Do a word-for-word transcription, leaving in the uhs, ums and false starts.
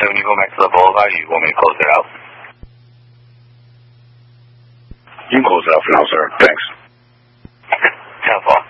So when you go back to the boulevard, you want me to close it out? You can close it out for now, sir. Thanks. ten four.